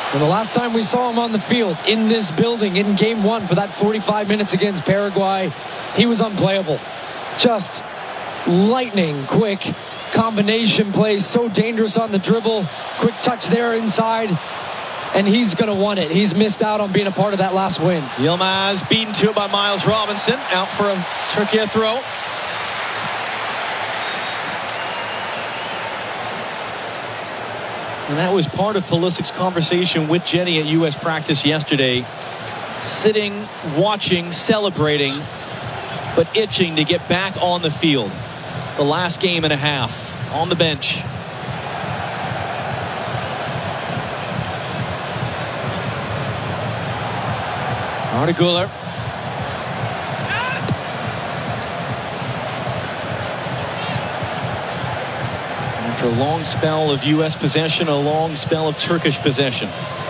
And the last time we saw him on the field in this building in game 1 for that 45 minutes against Paraguay, he was unplayable. Just lightning quick combination plays, so dangerous on the dribble. Quick touch there inside, and he's going to want it. He's missed out on being a part of that last win. Yilmaz beaten to by Miles Robinson, out for a Turkey throw. And that was part of Pulisic's conversation with Jenny at U.S. practice yesterday. Sitting, watching, celebrating, but itching to get back on the field. The last game and a half on the bench. Arda Güler. After a long spell of U.S. possession, a long spell of Turkish possession.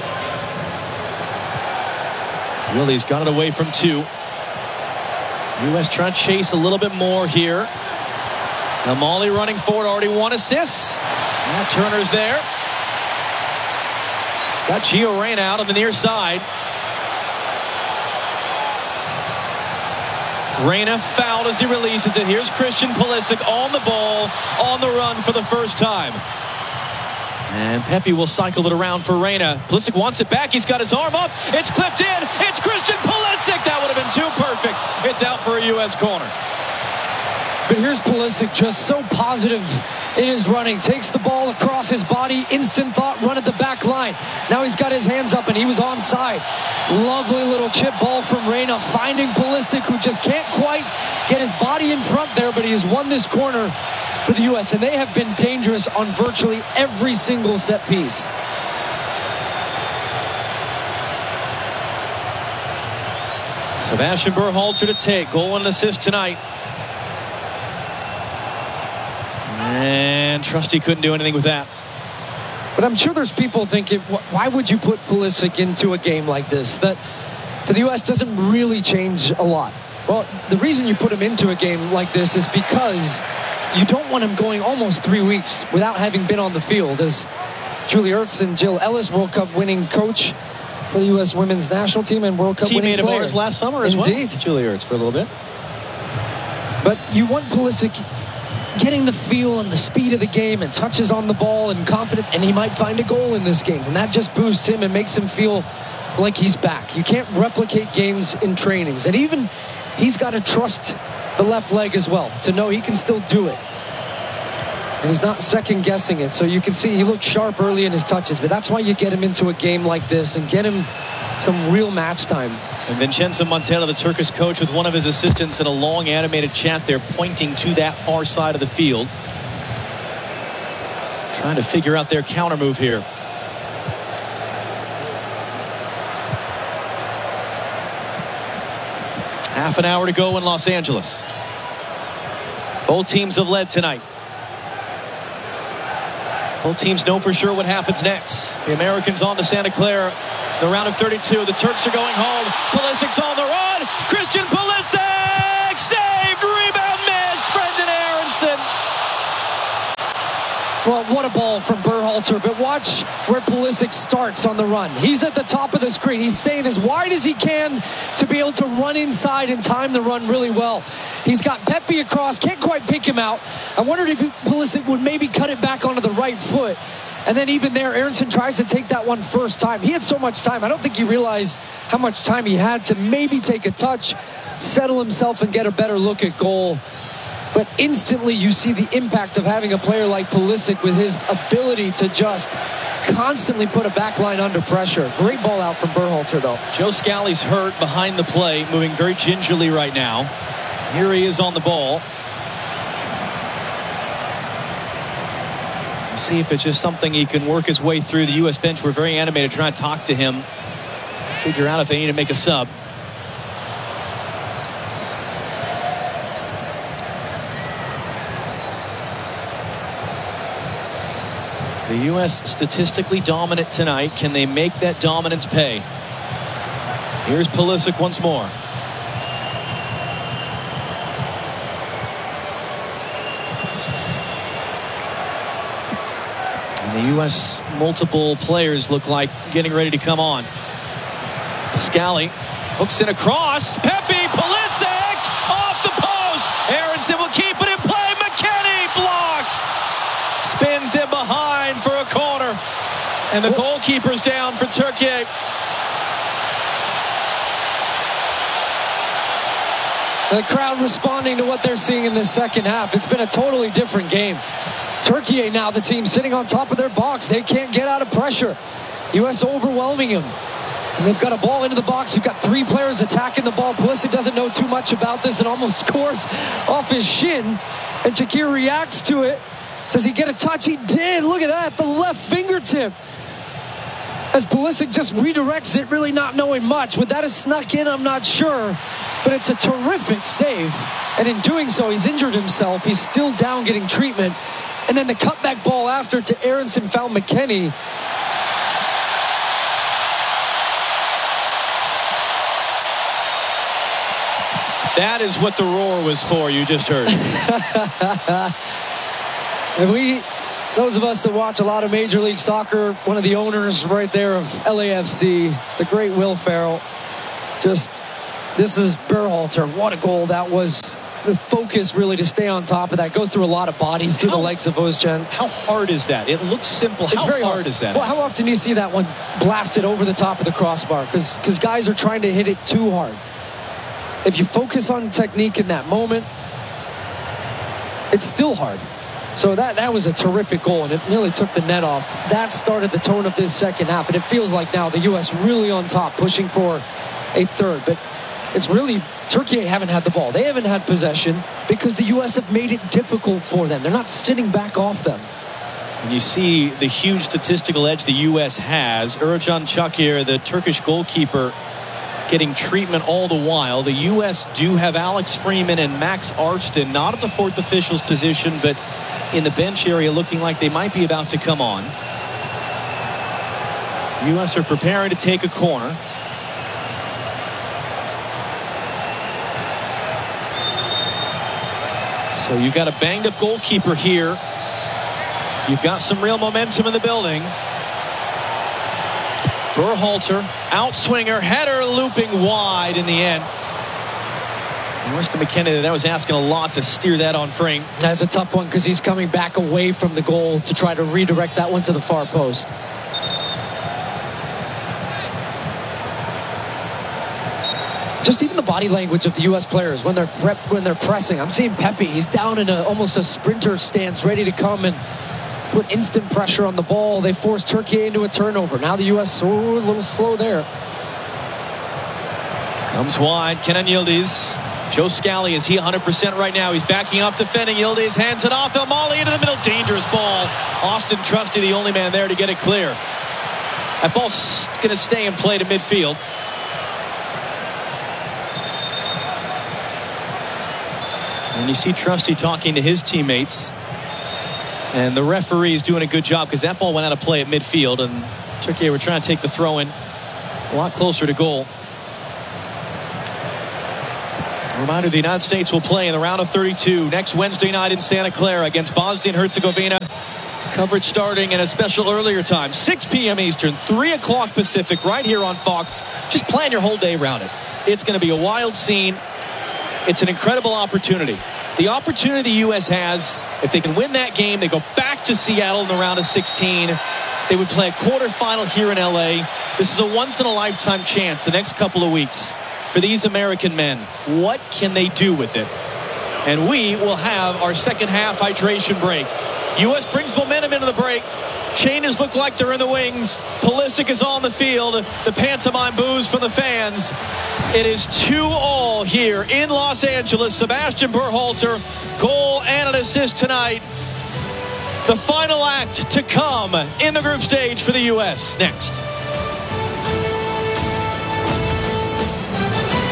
Willie's got it away from 2. U.S. trying to chase a little bit more here. Now Molly running forward, already 1 assist. Now Turner's there. He's got Gio Reyna out on the near side. Reyna fouled as he releases it. Here's Christian Pulisic on the ball, on the run for the first time. And Pepe will cycle it around for Reyna. Pulisic wants it back. He's got his arm up. It's clipped in. It's Christian Pulisic. That would have been too perfect. It's out for a U.S. corner. But here's Pulisic, just so positive in his running. Takes the ball across his body. Instant thought, run at the back line. Now he's got his hands up and he was onside. Lovely little chip ball from Reyna, finding Pulisic, who just can't quite get his body in front there, but he has won this corner for the U.S. And they have been dangerous on virtually every single set piece. Sebastian Berhalter to take. Goal and assist tonight. And Trusty couldn't do anything with that. But I'm sure there's people thinking, why would you put Pulisic into a game like this? That for the U.S. doesn't really change a lot. Well, the reason you put him into a game like this is because you don't want him going almost 3 weeks without having been on the field. As Julie Ertz and Jill Ellis, World Cup winning coach for the U.S. women's national team and World Cup winning player. Teammate of ours last summer as well. Julie Ertz for a little bit. But you want Pulisic getting the feel and the speed of the game and touches on the ball and confidence, and he might find a goal in this game, and that just boosts him and makes him feel like he's back. You can't replicate games in trainings, and even he's got to trust the left leg as well to know he can still do it, and he's not second guessing it. So you can see he looked sharp early in his touches, but that's why you get him into a game like this and get him some real match time. And Vincenzo Montella, the Turkish coach, with one of his assistants in a long animated chat there, pointing to that far side of the field, trying to figure out their counter move here. Half an hour to go in Los Angeles. Both teams have led tonight. Both teams know for sure what happens next. The Americans on to Santa Clara. The round of 32. The Turks are going home. Pulisic's on the run. Christian Pulisic saved. Rebound missed. Brendan Aronson. Well, what a ball from Berhalter. But watch where Pulisic starts on the run. He's at the top of the screen. He's staying as wide as he can to be able to run inside and time the run really well. He's got Pepe across. Can't quite pick him out. I wondered if Pulisic would maybe cut it back onto the right foot. And then even there, Aronson tries to take that one first time. He had so much time. I don't think he realized how much time he had to maybe take a touch, settle himself, and get a better look at goal. But instantly you see the impact of having a player like Pulisic with his ability to just constantly put a back line under pressure. Great ball out from Berhalter, though. Joe Scally's hurt behind the play, moving very gingerly right now. Here he is on the ball. See if it's just something he can work his way through. The U.S. bench were very animated trying to talk to him, figure out if they need to make a sub. The U.S. statistically dominant tonight. Can they make that dominance pay? Here's Pulisic once more. And the U.S. multiple players look like getting ready to come on. Scally hooks in a cross. Pepe, Pulisic off the post. Aronson will keep it in play. McKennie blocked. Spins in behind for a corner. And the goalkeeper's down for Turkey. The crowd responding to what they're seeing in this second half. It's been a totally different game. Turkey now, the team sitting on top of their box. They can't get out of pressure. U.S. overwhelming them. And they've got a ball into the box. You've got 3 players attacking the ball. Pulisic doesn't know too much about this and almost scores off his shin. And Shaqiri reacts to it. Does he get a touch? He did. Look at that. The left fingertip. As Pulisic just redirects it, really not knowing much. Would that have snuck in? I'm not sure. But it's a terrific save. And in doing so, he's injured himself. He's still down getting treatment. And then the cutback ball after to Aronson found McKennie. That is what the roar was for, you just heard. And those of us that watch a lot of Major League Soccer, one of the owners right there of LAFC, the great Will Ferrell, this is Berhalter. What a goal that was. The focus really to stay on top of that. Goes through a lot of bodies through the legs of Özcan. How hard is that? It looks simple. How very hard is that? Well, how often do you see that one blasted over the top of the crossbar? Because guys are trying to hit it too hard. If you focus on technique in that moment, it's still hard. So that was a terrific goal, and it nearly took the net off. That started the tone of this second half, and it feels like now the U.S. really on top, pushing for a third. But it's really, Turkey haven't had the ball. They haven't had possession because the U.S. have made it difficult for them. They're not sitting back off them. And you see the huge statistical edge the U.S. has. Ercan Çakır, the Turkish goalkeeper, getting treatment all the while. The U.S. do have Alex Freeman and Max Arston, not at the 4th official's position, but in the bench area, looking like they might be about to come on. U.S. are preparing to take a corner. So you've got a banged-up goalkeeper here. You've got some real momentum in the building. Berhalter, outswinger, header looping wide in the end. Weston McKennie, that was asking a lot to steer that on frame. That's a tough one because he's coming back away from the goal to try to redirect that one to the far post. Just even the body language of the U.S. players when they're pressing. I'm seeing Pepe. He's down in almost a sprinter stance, ready to come and put instant pressure on the ball. They forced Turkey into a turnover. Now the U.S. a little slow there. Comes wide. Kenan Yildiz. Joe Scally, is he 100% right now? He's backing up, defending. Yildiz hands it off. El Mali into the middle. Dangerous ball. Austin Trusty, the only man there to get it clear. That ball's going to stay in play to midfield. And you see Trusty talking to his teammates. And the referee is doing a good job because that ball went out of play at midfield. And Turkey were trying to take the throw in a lot closer to goal. Reminder, the United States will play in the round of 32 next Wednesday night in Santa Clara against Bosnia and Herzegovina. Coverage starting at a special earlier time, 6 p.m. Eastern, 3 o'clock Pacific, right here on Fox. Just plan your whole day around it. It's going to be a wild scene. It's an incredible opportunity. The opportunity the U.S. has, if they can win that game, they go back to Seattle in the round of 16. They would play a quarterfinal here in L.A. This is a once-in-a-lifetime chance the next couple of weeks for these American men. What can they do with it? And we will have our second half hydration break. U.S. brings momentum into the break. Changes look like they're in the wings. Pulisic is on the field. The pantomime boos from the fans. It is 2-2 here in Los Angeles. Sebastian Berhalter, goal and an assist tonight. The final act to come in the group stage for the U.S. Next.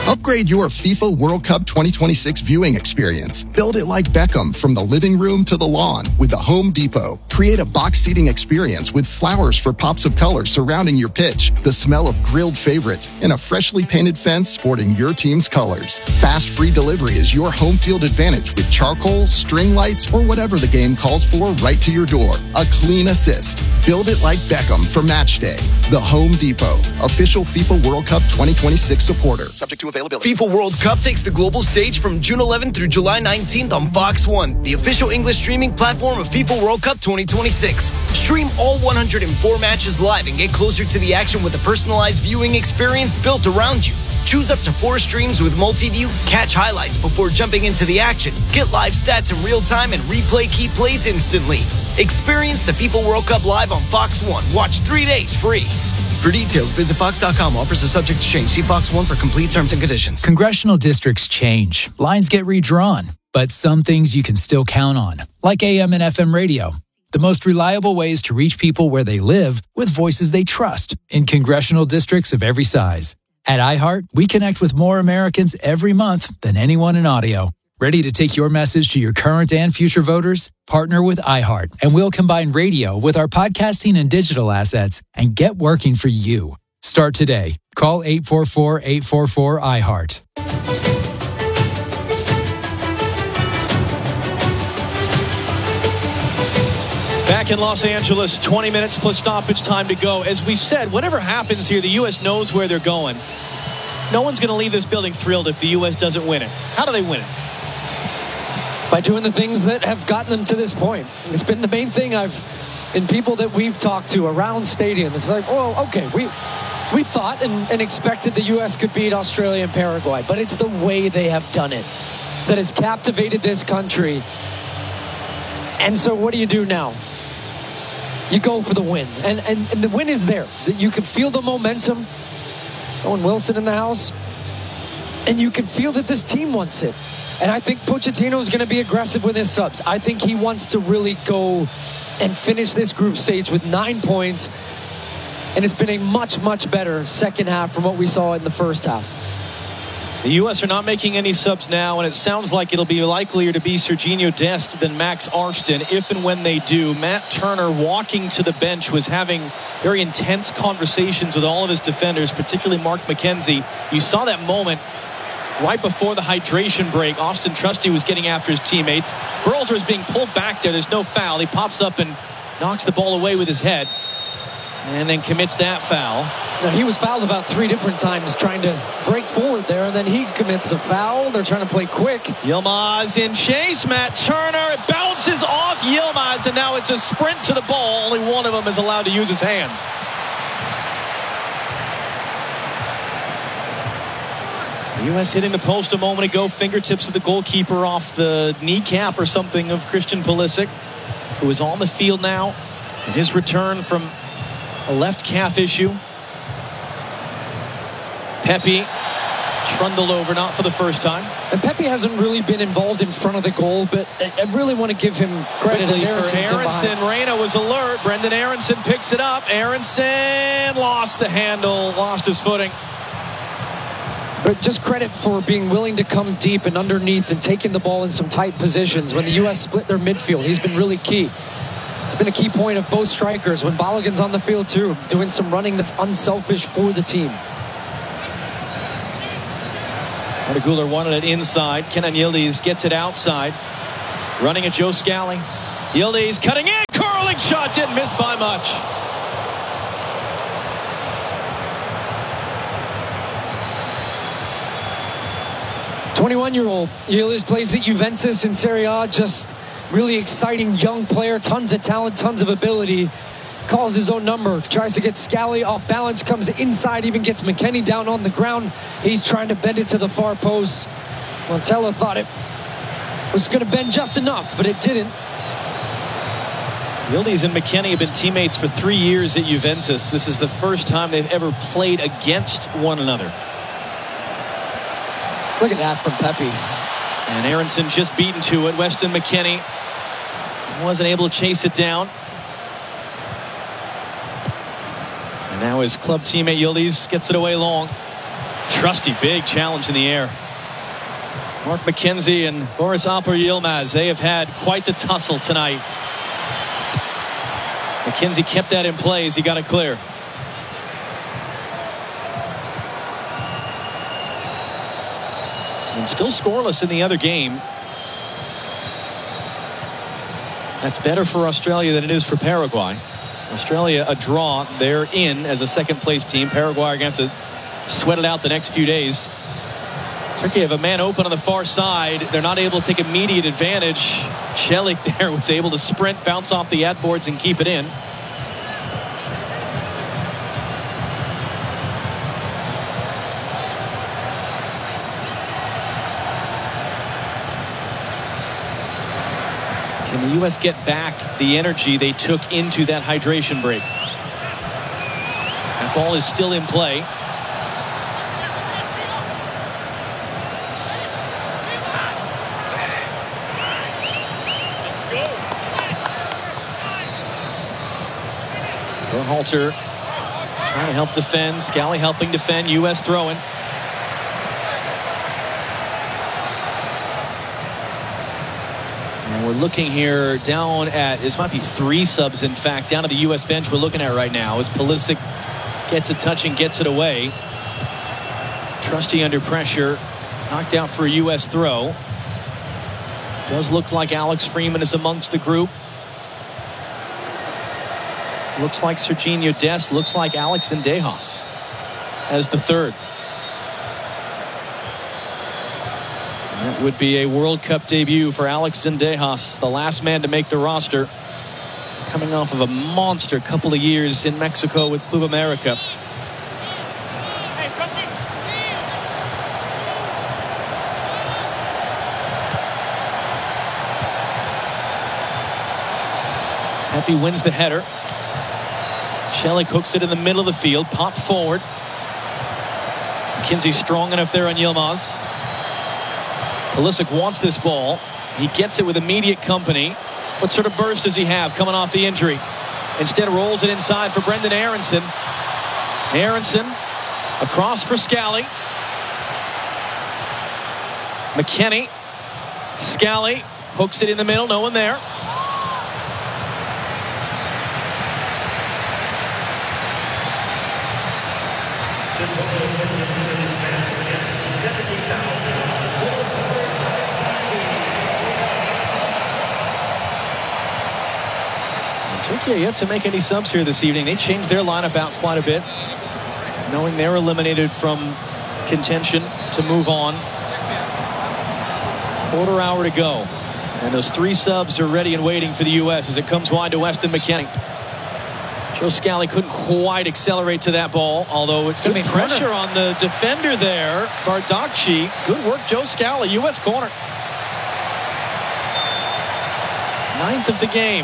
Upgrade your FIFA World Cup 2026 viewing experience. Build it like Beckham from the living room to the lawn with the Home Depot. Create a box seating experience with flowers for pops of color surrounding your pitch, the smell of grilled favorites, and a freshly painted fence sporting your team's colors. Fast free delivery is your home field advantage with charcoal, string lights, or whatever the game calls for right to your door. A clean assist. Build it like Beckham for match day. The Home Depot, official FIFA World Cup 2026 supporter. Subject to availability. FIFA World Cup takes the global stage from June 11th through July 19th on Fox One, the official English streaming platform of FIFA World Cup 2026. Stream all 104 matches live and get closer to the action with a personalized viewing experience built around you. Choose up to 4 streams with multi-view, catch highlights before jumping into the action, get live stats in real time, and replay key plays instantly. Experience the FIFA World Cup live on Fox One. Watch 3 days free. For details, visit Fox.com. Offers are subject to change. See Fox One for complete terms and conditions. Congressional districts change. Lines get redrawn. But some things you can still count on, like AM and FM radio. The most reliable ways to reach people where they live with voices they trust in congressional districts of every size. At iHeart, we connect with more Americans every month than anyone in audio. Ready to take your message to your current and future voters? Partner with iHeart, and we'll combine radio with our podcasting and digital assets and get working for you. Start today. Call 844-844-iHeart. Back in Los Angeles, 20 minutes plus stoppage time to go. As we said, whatever happens here, the U.S. knows where they're going. No one's going to leave this building thrilled if the U.S. doesn't win it. How do they win it? By doing the things that have gotten them to this point. It's been the main thing in people that we've talked to around stadium. It's like, oh, okay, we thought and expected the U.S. could beat Australia and Paraguay, but it's the way they have done it that has captivated this country. And so what do you do now? You go for the win. And the win is there. You can feel the momentum. Owen Wilson in the house. And you can feel that this team wants it. And I think Pochettino is going to be aggressive with his subs. I think he wants to really go and finish this group stage with 9 points. And it's been a much, much better second half from what we saw in the first half. The U.S. are not making any subs now, and it sounds like it'll be likelier to be Sergiño Dest than Max Arston if and when they do. Matt Turner, walking to the bench, was having very intense conversations with all of his defenders, particularly Mark McKenzie. You saw that moment right before the hydration break. Austin Trusty was getting after his teammates. Berhalter is being pulled back there. There's no foul. He pops up and knocks the ball away with his head and then commits that foul. Now, he was fouled about 3 different times trying to break forward there, and then he commits a foul. They're trying to play quick. Yilmaz in chase. Matt Turner, it bounces off Yilmaz, and now it's a sprint to the ball. Only one of them is allowed to use his hands. The U.S. hitting the post a moment ago. Fingertips of the goalkeeper off the kneecap or something of Christian Pulisic, who is on the field now in his return from a left calf issue. Pepe trundled over, not for the first time. And Pepe hasn't really been involved in front of the goal, but I really want to give him credit. Quickly for Aronson. Reina was alert. Brendan Aronson picks it up. Aronson lost the handle, lost his footing. But just credit for being willing to come deep and underneath and taking the ball in some tight positions. When the U.S. split their midfield, he's been really key. It's been a key point of both strikers. When Balogun's on the field too, doing some running that's unselfish for the team. Arda Güler wanted it inside. Kenan Yildiz gets it outside. Running at Joe Scally. Yildiz cutting in. Curling shot, didn't miss by much. "21-year-old Yildiz plays at Juventus in Serie A. Just really exciting young player. Tons of talent, tons of ability. Calls his own number. Tries to get Scally off balance. Comes inside. Even gets McKennie down on the ground. He's trying to bend it to the far post. Montella thought it was going to bend just enough, but it didn't. Yildiz and McKennie have been teammates for 3 years at Juventus. This is the first time they've ever played against one another. Look at that from Pepe. And Aronson just beaten to it. Weston McKennie wasn't able to chase it down. And now his club teammate Yildiz gets it away long. Trusty, big challenge in the air. Mark McKenzie and Boris Alper Yilmaz, they have had quite the tussle tonight. McKenzie kept that in play as he got it clear. And still scoreless in the other game. That's better for Australia than it is for Paraguay. Australia a draw. They're in as a second place team. Paraguay are going to have to sweat it out the next few days. Turkey have a man open on the far side. They're not able to take immediate advantage. Celik there was able to sprint, bounce off the ad boards and keep it in. Can the U.S. get back the energy they took into that hydration break? That ball is still in play. Berhalter trying to help defend. Scally helping defend. U.S. throwing. And we're looking here down at, this might be 3 subs in fact, down at the U.S. bench we're looking at right now as Pulisic gets a touch and gets it away. Trusty under pressure. Knocked out for a U.S. throw. Does look like Alex Freeman is amongst the group. Looks like Sergiño Dest. Looks like Alex Zendejas as the third. And that would be a World Cup debut for Alex Zendejas, the last man to make the roster, coming off of a monster couple of years in Mexico with Club America. Pepe wins the header. Celik hooks it in the middle of the field. Pop forward. McKenzie strong enough there on Yilmaz. Pulisic wants this ball. He gets it with immediate company. What sort of burst does he have coming off the injury? Instead rolls it inside for Brenden Aaronson. Aaronson across for Scally. McKennie. Scally hooks it in the middle. No one there. Turkey yet to make any subs here this evening. They changed their lineup out quite a bit, knowing they're eliminated from contention to move on. Quarter hour to go, and those 3 subs are ready and waiting for the U.S. as it comes wide to Weston McKennie. Joe Scally couldn't quite accelerate to that ball, although it's going to be pressure on the defender there, Bardakci. Good work, Joe Scally. U.S. corner. 9th of the game.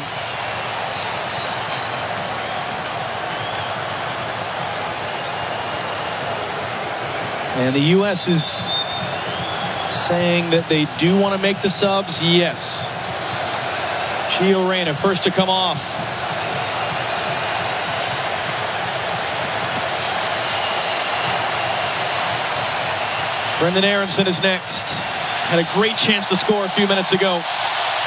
And the U.S. is saying that they do want to make the subs. Yes. Gio Reyna first to come off. Brenden Aaronson is next. Had a great chance to score a few minutes ago.